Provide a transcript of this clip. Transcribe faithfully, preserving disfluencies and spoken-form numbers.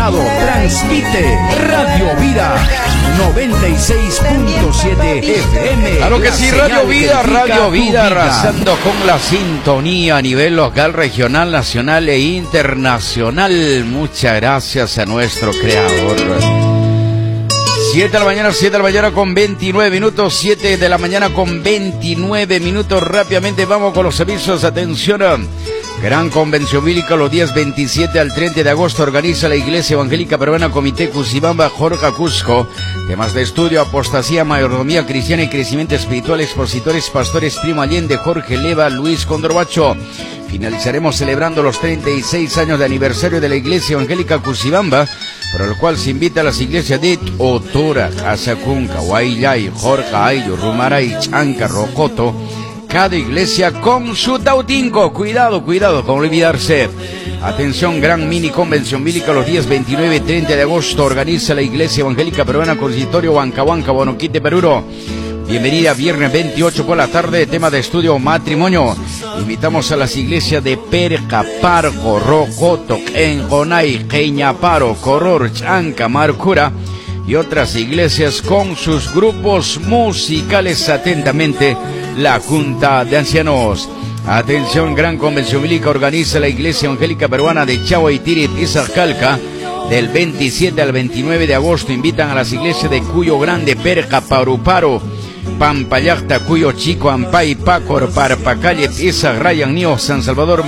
Alvarado transmite Radio Vida noventa y seis punto siete F M. Claro que sí, Radio Vida, Radio Vida, arrasando con la sintonía a nivel local, regional, nacional e internacional. Muchas gracias a nuestro creador. siete de la mañana, siete de la mañana con veintinueve minutos, siete de la mañana con veintinueve minutos. Rápidamente vamos con los avisos. Atención, gran convención bíblica los días veintisiete al treinta de agosto. Organiza la Iglesia Evangélica Peruana Comité Cusibamba, Jorge Cusco. Temas de estudio: apostasía, mayordomía cristiana y crecimiento espiritual. Expositores: Pastores Primo Allende, Jorge Leva, Luis Condorbacho. Finalizaremos celebrando los treinta y seis años de aniversario de la Iglesia Evangélica Cusibamba, por el cual se invita a las iglesias de Otora, Asacunca, Huayllay, Jorge, Ayo, Rumaray, Chanca, Rocoto. Cada iglesia con su tautinco. Cuidado, cuidado, con olvidarse. Atención, gran mini convención bíblica los días veintinueve y treinta de agosto. Organiza la Iglesia Evangélica Peruana Consisitorio Huancahuanca, Bonoquite, Perú. Bienvenida, viernes veintiocho por la tarde, tema de estudio matrimonio. Invitamos a las iglesias de Perca, Parco, Rocoto, Engonay, Queñaparo, Coror, Chanca, Marcura y otras iglesias con sus grupos musicales. Atentamente, la Junta de Ancianos. Atención, gran convención bíblica organiza la Iglesia Evangélica Peruana de Chahuaytirit y Izalcalca. Del veintisiete al veintinueve de agosto invitan a las iglesias de Cuyo Grande, Perca, Paruparo, Pampayacta, Cuyo Chico, Ampay, Pacor, Parpacallet, Isa, Rayan, Nío, San Salvador,